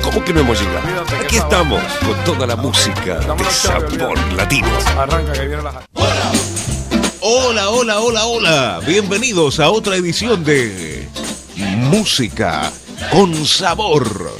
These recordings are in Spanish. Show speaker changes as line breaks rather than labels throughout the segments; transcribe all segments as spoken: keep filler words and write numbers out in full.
¿Cómo que no hemos llegado? Aquí estamos con toda la música de sabor latino.
Arranca que viene la...
Hola, hola, hola, hola. Bienvenidos a otra edición de Música con Sabor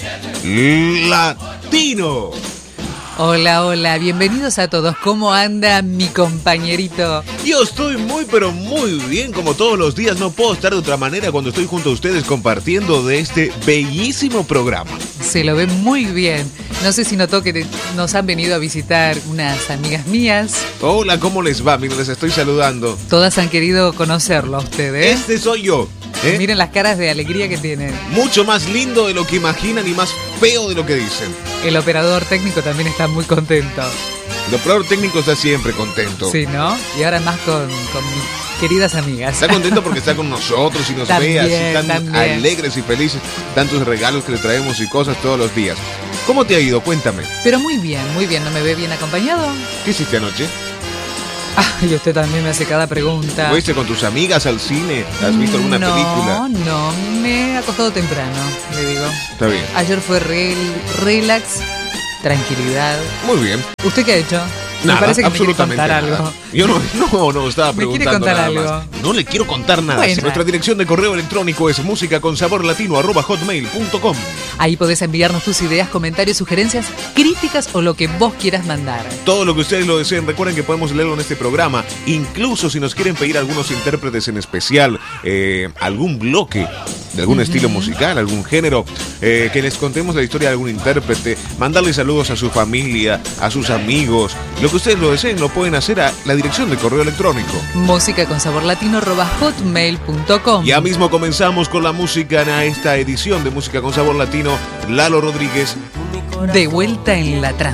Latino.
Hola, hola, bienvenidos a todos. ¿Cómo anda mi compañerito?
Yo estoy muy, pero muy bien, como todos los días. No puedo estar de otra manera cuando estoy junto a ustedes compartiendo de este bellísimo programa.
Se lo ve muy bien. No sé si notó que te- nos han venido a visitar unas amigas mías.
Hola, ¿cómo les va? Miren, les estoy saludando.
Todas han querido conocerlo a ustedes.
Este soy yo. ¿eh?
Miren las caras de alegría que tienen.
Mucho más lindo de lo que imaginan y más feo de lo que dicen.
El operador técnico también está muy contento.
El operador técnico está siempre contento.
Sí, ¿no? Y ahora más con, con mis queridas amigas.
Está contento porque está con nosotros y nos
También,
ve así tan
también.
alegres y felices. Tantos regalos que le traemos y cosas todos los días. ¿Cómo te ha ido? Cuéntame.
Pero muy bien, muy bien. ¿No me ve bien acompañado?
¿Qué hiciste anoche?
Ay, usted también me hace cada pregunta.
¿Fuiste con tus amigas al cine? ¿Has visto alguna
no,
película?
No, me he acostado temprano, le digo.
Está bien.
Ayer fue rel, relax, tranquilidad.
Muy bien.
¿Usted qué ha hecho?
Nada,
me parece que
absolutamente
me quiere contar
nada.
algo.
Yo no, no, no, estaba
¿Me quiere
preguntando
contar
nada
algo?
más. No le quiero contar nada.
Bueno.
Nuestra dirección de correo electrónico es musicaconsaborlatino arroba hotmail punto com.
Ahí podés enviarnos tus ideas, comentarios, sugerencias, críticas o lo que vos quieras mandar.
Todo lo que ustedes lo deseen, recuerden que podemos leerlo en este programa. Incluso si nos quieren pedir algunos intérpretes en especial, eh, algún bloque de algún estilo musical, algún género, eh, que les contemos la historia de algún intérprete, mandarle saludos a su familia, a sus amigos, lo que ustedes lo deseen, lo pueden hacer a la dirección de correo electrónico.
Música con sabor latino arroba hotmail punto com.
Ya mismo comenzamos con la música en esta edición de Música con Sabor Latino. Lalo Rodríguez.
De vuelta en la trama.